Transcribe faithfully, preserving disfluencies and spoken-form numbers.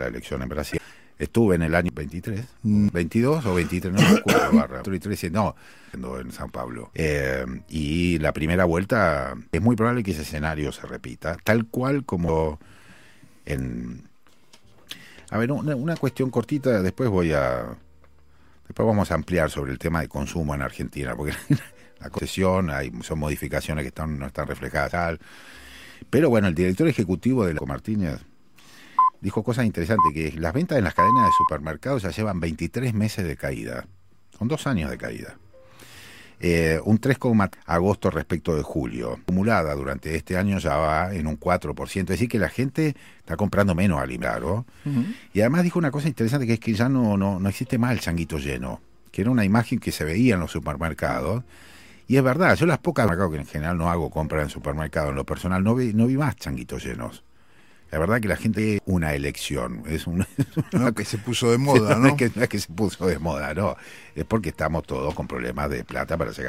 la elección en Brasil. Estuve en el año veintitrés, mm. veintidós o veintitrés, no me acuerdo, barra. No, en San Pablo. Eh, y la primera vuelta, es muy probable que ese escenario se repita, tal cual como en... A ver, una, una cuestión cortita, después voy a... Después vamos a ampliar sobre el tema de consumo en Argentina, porque la concesión, hay, son modificaciones que están, no están reflejadas. Tal. Pero bueno, el director ejecutivo de la Martínez dijo cosas interesantes, que las ventas en las cadenas de supermercados ya llevan veintitrés meses de caída. Son dos años de caída. Eh, un tres coma tres por ciento agosto respecto de julio. Acumulada durante este año ya va en un cuatro por ciento. Es decir, que la gente está comprando menos alimentos. Uh-huh. Y además dijo una cosa interesante, que es que ya no, no, no existe más el changuito lleno, que era una imagen que se veía en los supermercados. Y es verdad, yo las pocas que en general no hago compras en supermercados, en lo personal no vi, no vi más changuitos llenos. La verdad que la gente, una elección, es una, no, que se puso de moda, ¿no? No es que, no es que se puso de moda, no, es porque estamos todos con problemas de plata para llegar